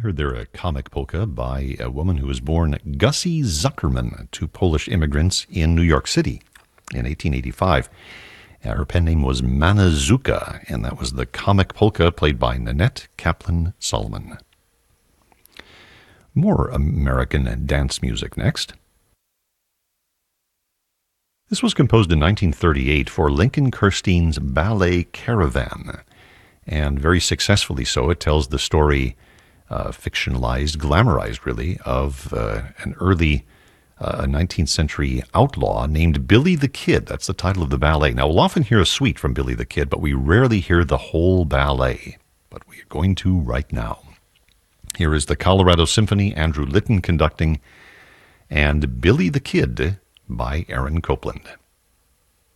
You heard there a comic polka by a woman who was born Gussie Zuckerman to Polish immigrants in New York City in 1885. Her pen name was Manazuka, and that was the comic polka played by Nanette Kaplan Solomon. More American dance music next. This was composed in 1938 for Lincoln Kirstein's Ballet Caravan, and very successfully so. It tells the story, fictionalized, glamorized really, of an early 19th century outlaw named Billy the Kid. That's the title of the ballet. Now, we'll often hear a suite from Billy the Kid, but we rarely hear the whole ballet. But we are going to right now. Here is the Colorado Symphony, Andrew Litton conducting, and Billy the Kid by Aaron Copland.